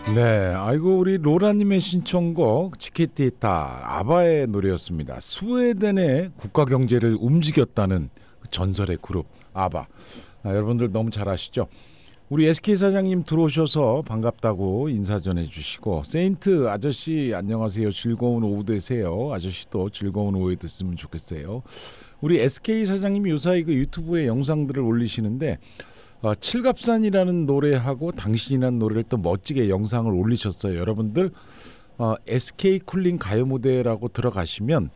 네, 아이고 우리 로라님의 신청곡 치키티타 아바의 노래였습니다. 스웨덴의 국가 경제를 움직였다는 그 전설의 그룹 아바. 여러분들 너무 잘 아시죠? 우리 SK 사장님 들어오셔서 반갑다고 인사 전해주시고, 세인트 아저씨 안녕하세요. 즐거운 오후 되세요. 아저씨도 즐거운 오후에 됐으면 좋겠어요. 우리 SK 사장님이 요사이 그 유튜브에 영상들을 올리시는데 칠갑산이라는 노래하고 당신이라는 노래를 또 멋지게 영상을 올리셨어요. 여러분들 SK 쿨링 가요 무대라고 들어가시면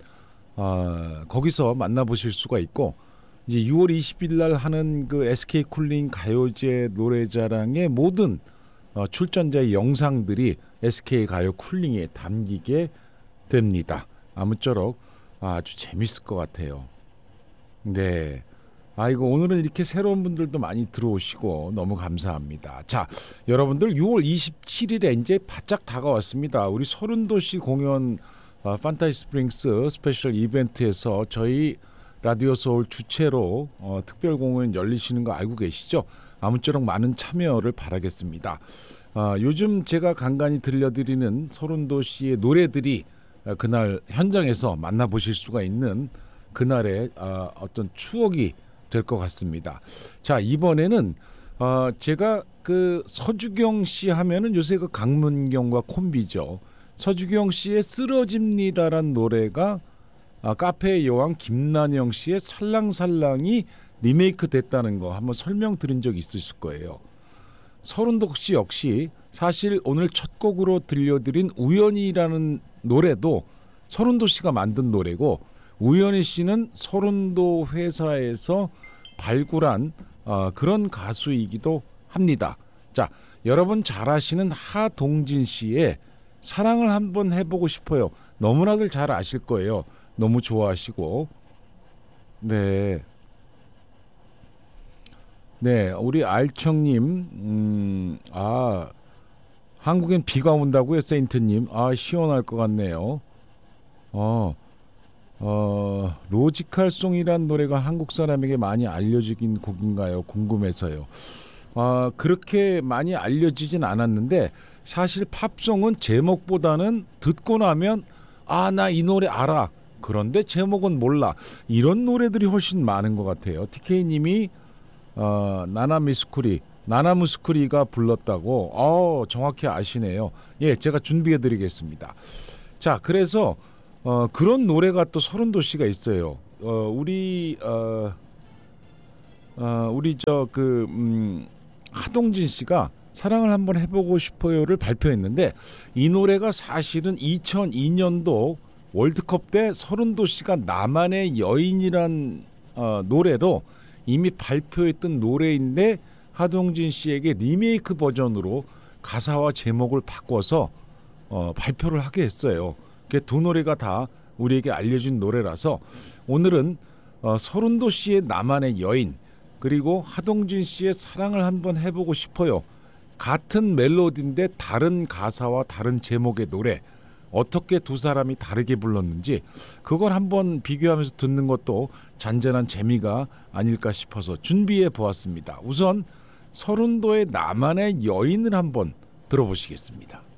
거기서 만나보실 수가 있고, 이제 6월 20일 날 하는 그 SK 쿨링 가요제 노래자랑의 모든 출전자의 영상들이 SK 가요 쿨링에 담기게 됩니다. 아무쪼록 아주 재밌을 것 같아요. 네. 아이고 오늘은 이렇게 새로운 분들도 많이 들어오시고 너무 감사합니다. 자, 여러분들 6월 27일에 이제 바짝 다가왔습니다. 우리 서른도시 공연 판타지 스프링스 스페셜 이벤트에서 저희 라디오 서울 주최로 특별 공연 열리시는 거 알고 계시죠? 아무쪼록 많은 참여를 바라겠습니다. 요즘 제가 간간히 들려드리는 서른도시의 노래들이 그날 현장에서 만나보실 수가 있는 그날의 어떤 추억이 될 것 같습니다. 자, 이번에는 제가 그 서주경 씨 하면은 요새 그 강문경과 콤비죠. 서주경 씨의 쓰러집니다란 노래가 카페의 여왕 김난영 씨의 살랑살랑이 리메이크 됐다는 거 한번 설명드린 적 있으실 거예요. 서른도시 역시 사실 오늘 첫 곡으로 들려드린 우연이라는 노래도 서른도시가 만든 노래고, 우연희 씨는 서른도 회사에서 발굴한 그런 가수이기도 합니다. 자, 여러분 잘 아시는 하동진 씨의 사랑을 한번 해보고 싶어요. 너무나들 잘 아실 거예요. 너무 좋아하시고. 네, 우리 알청님, 한국엔 비가 온다고요, 세인트님. 시원할 것 같네요. 로지컬송이란 노래가 한국 사람에게 많이 알려지긴 곡인가요? 궁금해서요. 그렇게 많이 알려지진 않았는데, 사실 팝송은 제목보다는 듣고 나면 나 이 노래 알아. 그런데 제목은 몰라. 이런 노래들이 훨씬 많은 것 같아요. TK님이 나나무스쿠리가 불렀다고. 정확히 아시네요. 예, 제가 준비해드리겠습니다. 자, 그래서 그런 노래가 또 서른도시가 있어요. 우리 하동진 씨가 사랑을 한번 해보고 싶어요를 발표했는데, 이 노래가 사실은 2002년도 월드컵 때 서른도시가 나만의 여인이란 노래로 이미 발표했던 노래인데, 하동진 씨에게 리메이크 버전으로 가사와 제목을 바꿔서 발표를 하게 했어요. 두 노래가 다 우리에게 알려진 노래라서 오늘은 서른도시의 나만의 여인, 그리고 하동진 씨의 사랑을 한번 해보고 싶어요, 같은 멜로디인데 다른 가사와 다른 제목의 노래, 어떻게 두 사람이 다르게 불렀는지 그걸 한번 비교하면서 듣는 것도 잔잔한 재미가 아닐까 싶어서 준비해 보았습니다. 우선 서른도의 나만의 여인을 한번 들어보시겠습니다.